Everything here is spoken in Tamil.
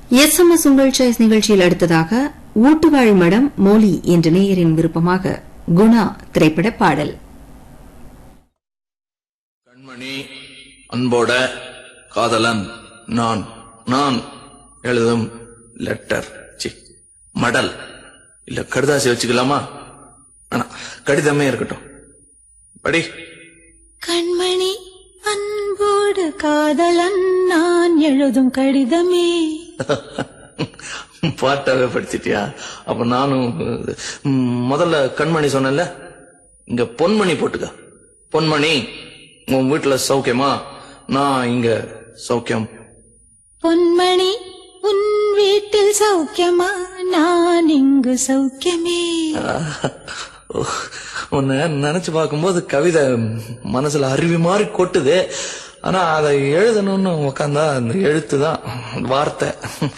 SMS உங்கள் சாய்ஸ் நிகழ்ச்சியில் அடுத்ததாக ஊட்டுவாழ் மடம் மோலி என்ற நேயரின் விருப்பமாக குணா திரைப்பட பாடல். கண்மணி அன்போட காதலன் நான் நான் எழுதும் லெட்டர் மடல் இல்ல கடுதாசி வச்சுக்கலாமா? ஆனா கடிதமே இருக்கட்டும். படி. கண்மணி அன்போடு காதலன் நான் எழுதும் கடிதமே. பாட்டாவே படிச்சிட்டியா? அப்ப நானும் முதல்ல கண்மணி சொன்னேன்ல, இங்க பொன்மணி போட்டுக்க. பொன்மணி, உன் வீட்டுல சௌக்கியமா? நான் இங்க சௌக்கியம். பொன்மணி, உன் வீட்டில் சௌக்கியமா? நான் இங்கு சௌக்கியமே. உன்னை நினைச்சு பார்க்கும்போது கவிதை மனசுல அருவி மாதிரி கொட்டுது. ஆனா அதை எழுதணும்னு உக்காந்தா அந்த எழுத்துதான் வார்த்தை.